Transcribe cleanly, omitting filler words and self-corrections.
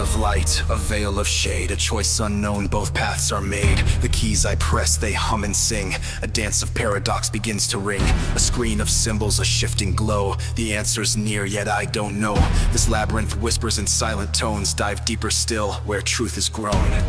of light, a veil of shade, a choice unknown, both paths are made. The keys I press, they hum and sing. A dance of paradox begins to ring. A screen of symbols, a shifting glow. The answer's near, yet I don't know. This labyrinth whispers in silent tones. Dive deeper still, where truth is grown.